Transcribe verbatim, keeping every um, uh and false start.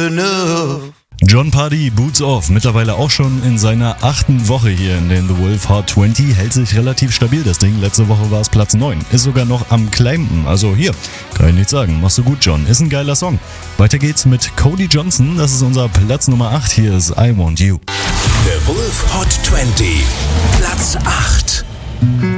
enough. Jon Pardi, Boots Off, mittlerweile auch schon in seiner achten Woche hier in den The Wolf Hot zwanzig, hält sich relativ stabil das Ding. Letzte Woche war es Platz neun, ist sogar noch am Climben, also hier, kann ich nicht sagen, machst du gut, John, ist ein geiler Song. Weiter geht's mit Cody Johnson, das ist unser Platz Nummer acht, hier ist I Want You. The Wolf Hot zwanzig, Platz acht.